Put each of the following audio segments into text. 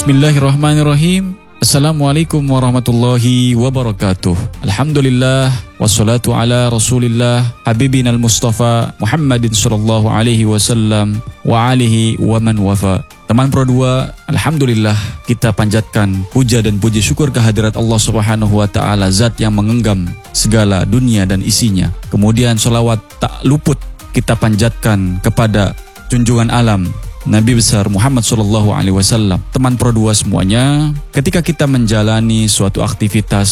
Bismillahirrahmanirrahim. Assalamualaikum warahmatullahi wabarakatuh. Alhamdulillah wassalatu ala Rasulillah habibinal Mustafa Muhammadin sallallahu alaihi wasallam wa alihi wa man wafa. Teman Pro 2, alhamdulillah kita panjatkan puja dan puji syukur kehadirat Allah Subhanahu wa taala, zat yang mengenggam segala dunia dan isinya. Kemudian sholawat tak luput kita panjatkan kepada junjungan alam Nabi besar Muhammad sallallahu alaihi wasallam. Teman Pro 2 semuanya, ketika kita menjalani suatu aktivitas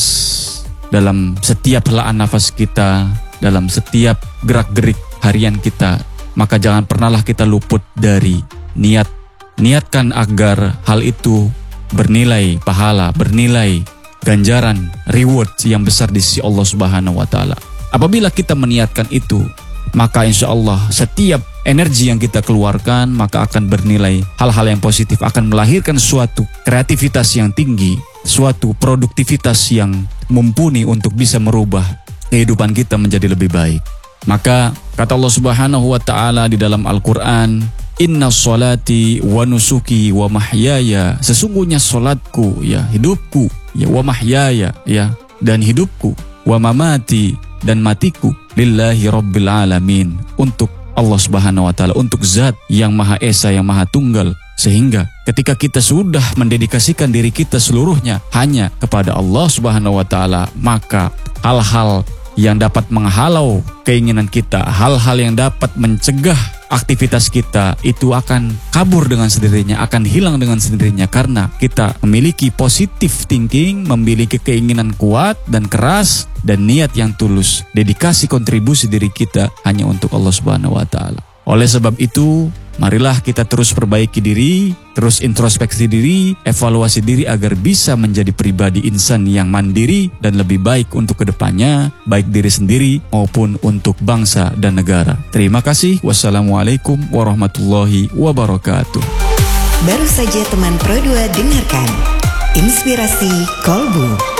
dalam setiap helaan nafas kita, dalam setiap gerak-gerik harian kita, maka jangan pernahlah kita luput dari niat. Niatkan agar hal itu bernilai pahala, bernilai ganjaran, reward yang besar di sisi Allah Subhanahu wa taala. Apabila kita meniatkan itu, maka insya Allah setiap energi yang kita keluarkan maka akan bernilai hal-hal yang positif, akan melahirkan suatu kreativitas yang tinggi, suatu produktivitas yang mumpuni untuk bisa merubah kehidupan kita menjadi lebih baik. Maka kata Allah Subhanahu wa taala di dalam Al-Qur'an, "Inna sholati wa nusuki wa mahyaya," sesungguhnya solatku, ya hidupku, ya wa mahyaya, ya dan hidupku, wa mamati dan matiku, lillahi rabbil alamin, untuk Allah Subhanahu wa taala, untuk zat yang Maha Esa, yang Maha Tunggal. Sehingga ketika kita sudah mendedikasikan diri kita seluruhnya hanya kepada Allah Subhanahu wa taala, maka hal-hal yang dapat menghalau keinginan kita, hal-hal yang dapat mencegah aktivitas kita itu akan kabur dengan sendirinya, akan hilang dengan sendirinya, karena kita memiliki positive thinking, memiliki keinginan kuat dan keras dan niat yang tulus, dedikasi kontribusi diri kita hanya untuk Allah Subhanahu wa taala. Oleh sebab itu, marilah kita terus perbaiki diri, terus introspeksi diri, evaluasi diri agar bisa menjadi pribadi insan yang mandiri dan lebih baik untuk kedepannya, baik diri sendiri maupun untuk bangsa dan negara. Terima kasih. Wassalamualaikum warahmatullahi wabarakatuh. Baru saja teman Pro 2 dengarkan Inspirasi Kolbu.